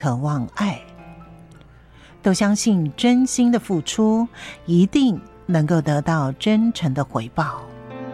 渴望爱，都相信真心的付出一定能够得到真诚的回报。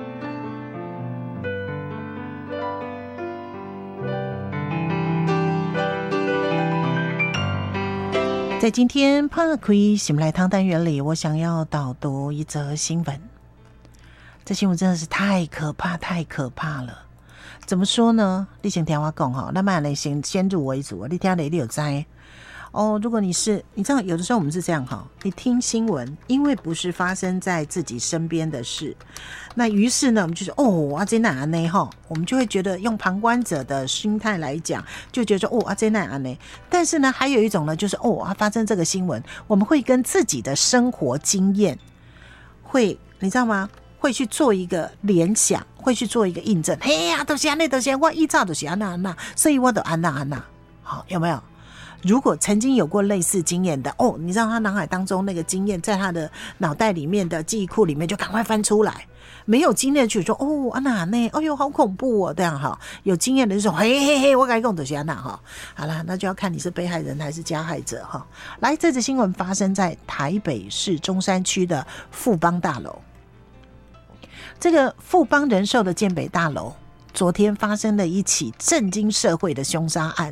在今天帕开醒来汤单元里，我想要导读一则新闻。这新闻真的是太可怕了。怎么说呢？你先听我讲哈，那么先入为主，你听了你有知哦。如果你知道有的时候我们是这样哈，你听新闻，因为不是发生在自己身边的事，那于是呢，我们就说哦，这哪呢哈，我们就会觉得用旁观者的心态来讲，就觉得说哦，这哪呢。但是呢，还有一种呢，就是发生这个新闻，我们会跟自己的生活经验你知道吗？会去做一个联想，会去做一个印证。嘿呀，都是安那，都是我依照都是安那，所以我都安那。好，有没有？如果曾经有过类似经验的你知道他脑海当中那个经验，在他的脑袋里面的记忆库里面就赶快翻出来。没有经验就说安那呢？哎呦，好恐怖这样哈。有经验的就说嘿，我跟你讲都是安那哈。好啦，那就要看你是被害人还是加害者哈。来，这则新闻发生在台北市中山区的富邦大楼。这个富邦人寿的建北大楼昨天发生了一起震惊社会的凶杀案。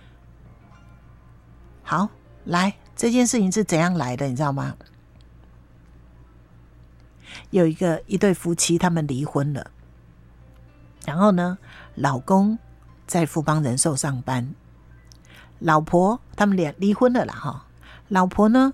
好，来，这件事情是怎样来的你知道吗？有一对夫妻，他们离婚了，然后呢，老公在富邦人寿上班，老婆他们俩离婚了啦哈，老婆呢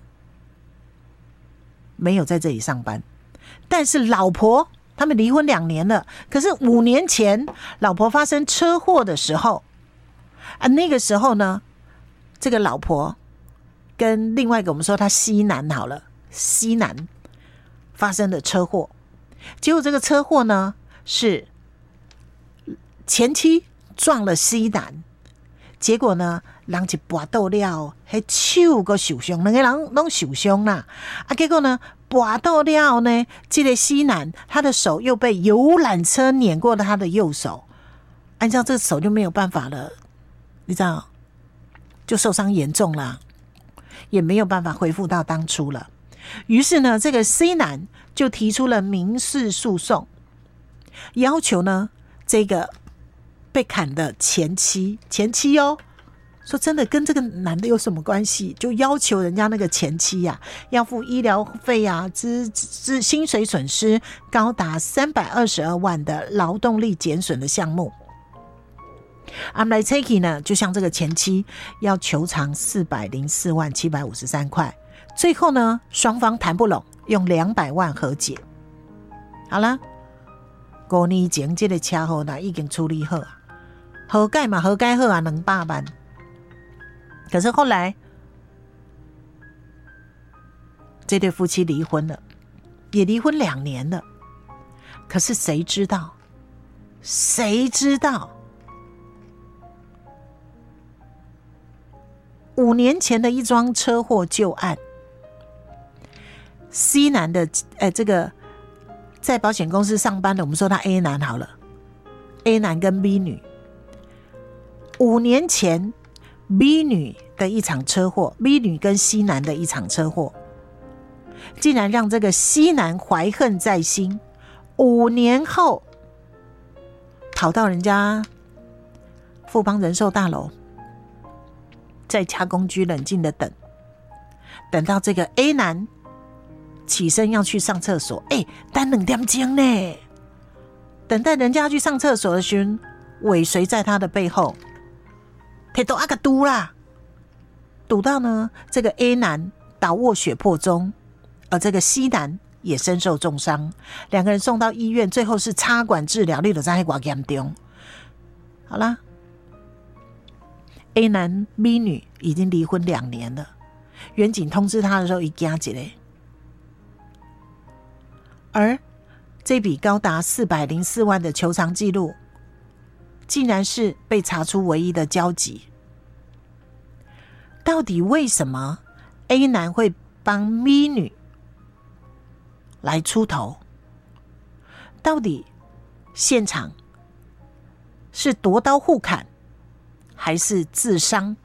没有在这里上班，但是老婆他们离婚2年了，可是5年前老婆发生车祸的时候那个时候呢，这个老婆跟另外一个我们说他西南好了，西南发生了车祸，结果这个车祸呢是前妻撞了西南，结果呢人一跋倒了，那手还受伤，两个人都受伤啦结果呢跋倒了呢，这个西南他的手又被游览车碾过了他的右手，按照这个手就没有办法了，你知道，就受伤严重了，也没有办法恢复到当初了。于是呢，这个西南就提出了民事诉讼，要求呢这个被砍的前妻说真的跟这个男的有什么关系，就要求人家那个前妻要付医疗费薪水损失高达322万的劳动力减损的项目。来 take 呢，就像这个前妻要求偿404万753块，最后呢双方谈不拢，用200万和解。好了，5年前这个车祸已经处理好和解嘛，和解好200万。可是后来这对夫妻离婚了，也离婚2年了，可是谁知道5年前的一桩车祸旧案，C 男的这个在保险公司上班的，我们说他 A 男好了， A 男跟 B 女5年前 B 女的一场车祸， B 女跟 C 男的一场车祸，竟然让这个 C 男怀恨在心，5年后跑到人家富邦人寿大楼，在加工区冷静的等到这个 A 男起身要去上厕所，等2点钟呢，等待人家去上厕所的时候，尾随在他的背后，铁都阿个堵啦，堵到呢这个 A 男倒卧血泊中，而这个 C 男也身受重伤，2个人送到医院，最后是插管治疗，你就知道多严重。好啦， A 男 B 女已经离婚2年了，员警通知他的时候，他惊一下，而这笔高达404万的求偿记录，竟然是被查出唯一的交集。到底为什么 A 男会帮 B 女来出头？到底现场是夺刀互砍，还是自伤？